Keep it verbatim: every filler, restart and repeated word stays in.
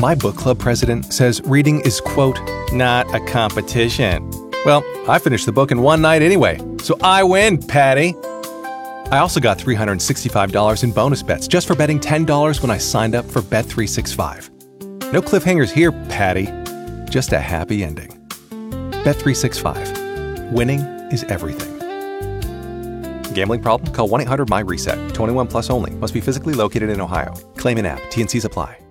My book club president says reading is, quote, not a competition. Well, I finished the book in one night anyway, so I win, Patty. I also got three hundred sixty-five dollars in bonus bets just for betting ten dollars when I signed up for Bet three sixty-five. No cliffhangers here, Patty. Just a happy ending. Bet three sixty-five. Winning is everything. Gambling problem? Call one eight hundred M Y RESET. twenty-one plus only. Must be physically located in Ohio. Claim in app. T and Cs apply.